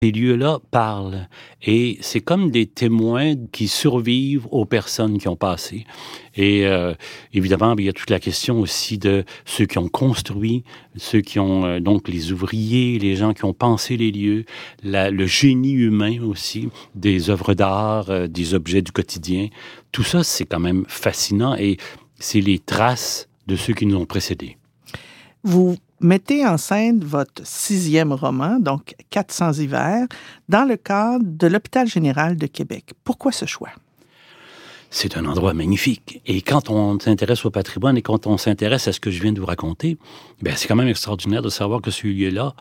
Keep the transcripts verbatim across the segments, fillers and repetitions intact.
Ces lieux-là parlent et c'est comme des témoins qui survivent aux personnes qui ont passé. Et euh, évidemment, il y a toute la question aussi de ceux qui ont construit, ceux qui ont, euh, donc les ouvriers, les gens qui ont pensé les lieux, la, le génie humain aussi, des œuvres d'art, euh, des objets du quotidien. Tout ça, c'est quand même fascinant et c'est les traces de ceux qui nous ont précédés. Vous mettez en scène votre sixième roman, donc quatre cents hivers, dans le cadre de l'Hôpital général de Québec. Pourquoi ce choix? C'est un endroit magnifique. Et quand on s'intéresse au patrimoine et quand on s'intéresse à ce que je viens de vous raconter, ben c'est quand même extraordinaire de savoir que ce lieu-là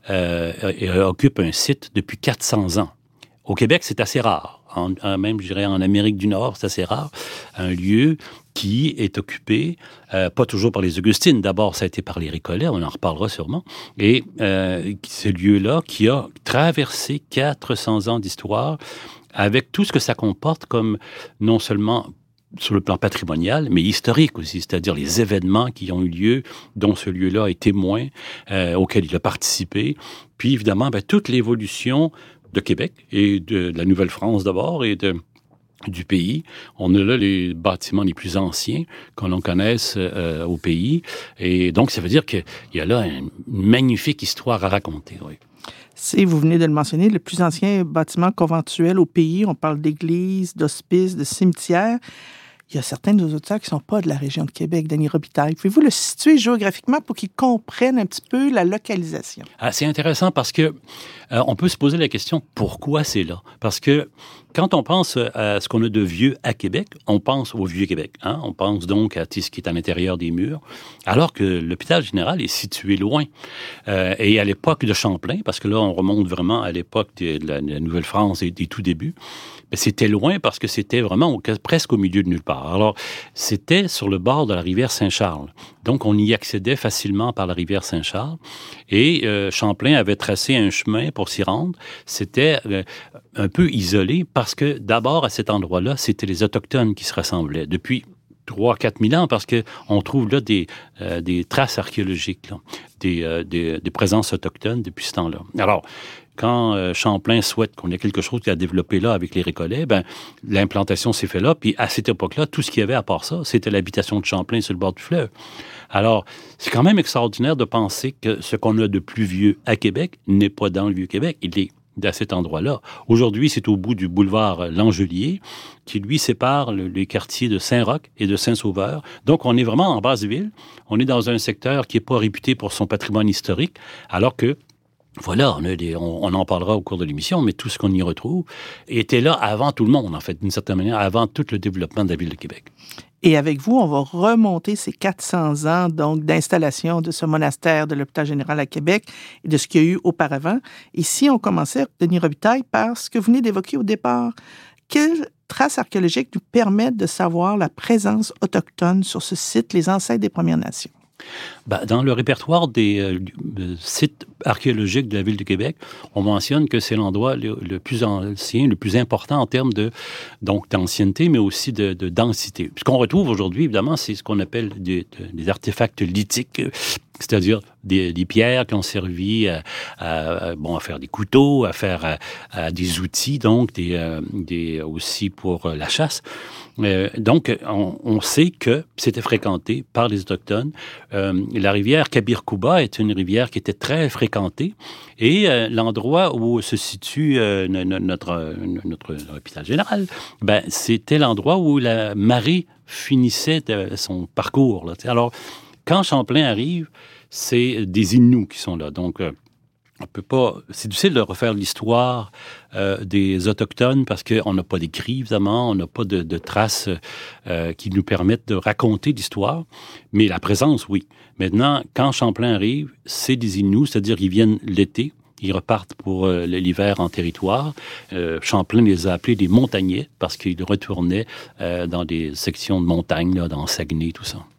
euh, occupe un site depuis quatre cents ans. Au Québec, c'est assez rare. En, en, même, je dirais, en Amérique du Nord, c'est assez rare. Un lieu qui est occupé, euh, pas toujours par les Augustines. D'abord, ça a été par les Récollets, on en reparlera sûrement. Et euh, ce lieu-là qui a traversé quatre cents ans d'histoire avec tout ce que ça comporte comme non seulement sur le plan patrimonial, mais historique aussi, c'est-à-dire les événements qui ont eu lieu, dont ce lieu-là est témoin, euh, auquel il a participé. Puis évidemment, ben, toute l'évolution de Québec et de, de la Nouvelle-France d'abord et de, du pays. On a là les bâtiments les plus anciens que l'on connaisse euh, au pays. Et donc, ça veut dire qu'il y a là une magnifique histoire à raconter. Oui. C'est, vous venez de le mentionner, le plus ancien bâtiment conventuel au pays. On parle d'églises, d'hospices, de cimetières. Il y a certains de nos auditeurs qui ne sont pas de la région de Québec, Denis Robitaille. Pouvez-vous le situer géographiquement pour qu'ils comprennent un petit peu la localisation? Ah, c'est intéressant parce que euh, on peut se poser la question pourquoi c'est là. Parce que quand on pense à ce qu'on a de vieux à Québec, on pense au Vieux-Québec. Hein? On pense donc à tout ce qui est à l'intérieur des murs, alors que l'hôpital général est situé loin. Euh, et à l'époque de Champlain, parce que là, on remonte vraiment à l'époque de la, de la Nouvelle-France et des tout débuts, mais c'était loin parce que c'était vraiment au, presque au milieu de nulle part. Alors, c'était sur le bord de la rivière Saint-Charles. Donc, on y accédait facilement par la rivière Saint-Charles. Et euh, Champlain avait tracé un chemin pour s'y rendre. C'était euh, un peu isolé parce que, d'abord, à cet endroit-là, c'était les Autochtones qui se rassemblaient depuis trois à quatre mille ans parce qu'on trouve là des, euh, des traces archéologiques, là, des, euh, des, des présences autochtones depuis ce temps-là. Alors, quand euh, Champlain souhaite qu'on ait quelque chose qui a développé là avec les Récollets, ben l'implantation s'est faite là. Puis à cette époque-là, tout ce qu'il y avait à part ça, c'était l'habitation de Champlain sur le bord du fleuve. Alors, c'est quand même extraordinaire de penser que ce qu'on a de plus vieux à Québec n'est pas dans le Vieux-Québec. Il est à cet endroit-là. Aujourd'hui, c'est au bout du boulevard Langelier qui, lui, sépare le, les quartiers de Saint-Roch et de Saint-Sauveur. Donc, on est vraiment en basse ville. On est dans un secteur qui n'est pas réputé pour son patrimoine historique, alors que voilà, on, a des, on, on en parlera au cours de l'émission, mais tout ce qu'on y retrouve était là avant tout le monde, en fait, d'une certaine manière, avant tout le développement de la ville de Québec. Et avec vous, on va remonter ces quatre cents ans donc d'installation de ce monastère de l'Hôpital général à Québec et de ce qu'il y a eu auparavant. Ici, on commençait, Denis Robitaille, par ce que vous venez d'évoquer au départ. Quelles traces archéologiques nous permettent de savoir la présence autochtone sur ce site, les ancêtres des Premières Nations? Ben, dans le répertoire des euh, sites archéologiques de la ville de Québec, on mentionne que c'est l'endroit le, le plus ancien, le plus important en termes de, donc, d'ancienneté, mais aussi de, de densité. Ce qu'on retrouve aujourd'hui, évidemment, c'est ce qu'on appelle des, des artefacts lithiques, c'est-à-dire des, des pierres qui ont servi à, à, bon, à faire des couteaux, à faire à, à des outils, donc des, euh, des, aussi pour la chasse. Euh, donc, on, on sait que c'était fréquenté par les Autochtones. Euh, la rivière Kabirkouba est une rivière qui était très fréquentée et euh, l'endroit où se situe euh, notre, notre hôpital général, ben, c'était l'endroit où la marée finissait de son parcours. Là. Alors, quand Champlain arrive, c'est des Inuits qui sont là. Donc, euh, on peut pas. C'est difficile de refaire l'histoire euh, des Autochtones parce qu'on n'a pas d'écrit, évidemment, on n'a pas de, de traces euh, qui nous permettent de raconter l'histoire. Mais la présence, oui. Maintenant, quand Champlain arrive, c'est des Inuits, c'est-à-dire qu'ils viennent l'été. Ils repartent pour euh, l'hiver en territoire. Euh, Champlain les a appelés des montagnais parce qu'ils retournaient euh, dans des sections de montagne, là, dans Saguenay, tout ça.